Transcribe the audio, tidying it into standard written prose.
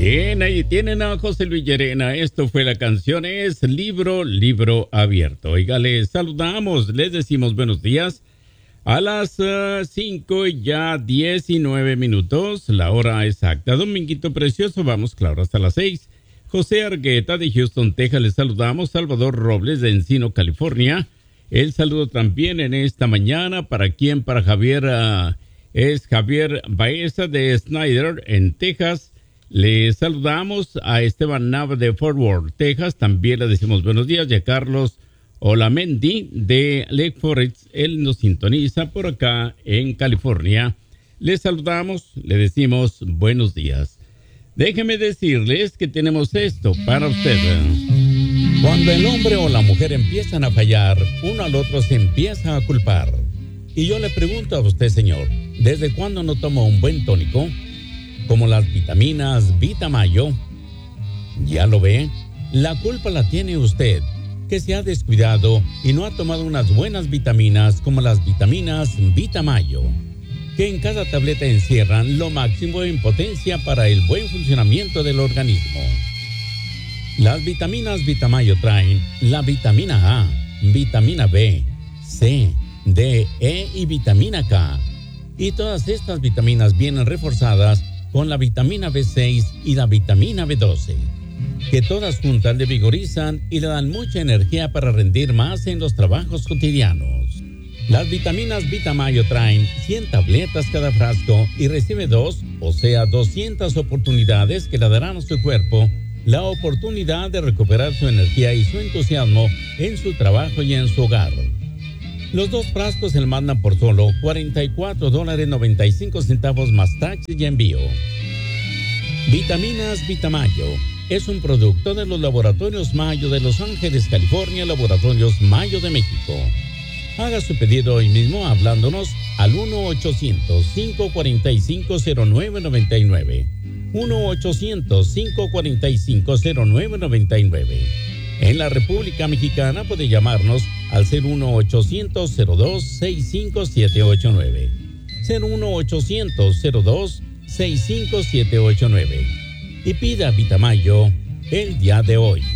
Bien, ahí tienen a José Luis Llerena. Esto fue la canción, es Libro Abierto. Oiga, les saludamos, les decimos buenos días. A las 5 ya 19 minutos, la hora exacta. Dominguito precioso, vamos claro hasta las 6. José Argueta de Houston, Texas, les saludamos. Salvador Robles de Encino, California. El saludo también en esta mañana. ¿Para quién? Para Javier, es Javier Baeza de Snyder, en Texas. Le saludamos a Esteban Nava de Fort Worth, Texas. También le decimos buenos días. Y a Carlos Olamendi de Lake Forest. Él nos sintoniza por acá en California. Le saludamos, le decimos buenos días. Déjeme decirles que tenemos esto para usted. Cuando el hombre o la mujer empiezan a fallar, uno al otro se empieza a culpar. Y yo le pregunto a usted, señor, ¿desde cuándo no toma un buen tónico? Como las vitaminas Vitamayo. ¿Ya lo ve? La culpa la tiene usted, que se ha descuidado y no ha tomado unas buenas vitaminas como las vitaminas Vitamayo, que en cada tableta encierran lo máximo en potencia para el buen funcionamiento del organismo. Las vitaminas Vitamayo traen la vitamina A, vitamina B, C, D, E y vitamina K. Y todas estas vitaminas vienen reforzadas con la vitamina B6 y la vitamina B12, que todas juntas le vigorizan y le dan mucha energía para rendir más en los trabajos cotidianos. Las vitaminas Vitamayo traen 100 tabletas cada frasco y recibe 2, o sea 200 oportunidades que le darán a su cuerpo la oportunidad de recuperar su energía y su entusiasmo en su trabajo y en su hogar. Los 2 frascos se le mandan por solo $44.95 más taxes y envío. Vitaminas Vitamayo es un producto de los laboratorios Mayo de Los Ángeles, California, Laboratorios Mayo de México. Haga su pedido hoy mismo hablándonos al 1-800-545-0999. 1-800-545-0999. En la República Mexicana puede llamarnos al 01800-02-65789. 01800-02-65789. Y pida Vitamayo el día de hoy.